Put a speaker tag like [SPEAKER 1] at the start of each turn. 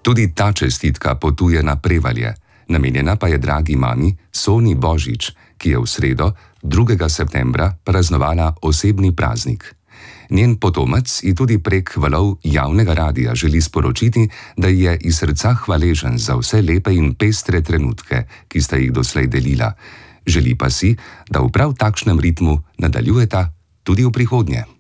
[SPEAKER 1] Tudi ta čestitka potuje na Prevalje, namenjena pa je dragi mami Soni Božič, ki je v sredo, 2. septembra, praznovala osebni praznik. Njen potomec ji tudi prek valov javnega radia želi sporočiti, da je iz srca hvaležen za vse lepe in pestre trenutke, ki sta jih doslej delila. Želi pa si, da v prav takšnem ritmu nadaljujeta tudi v prihodnje.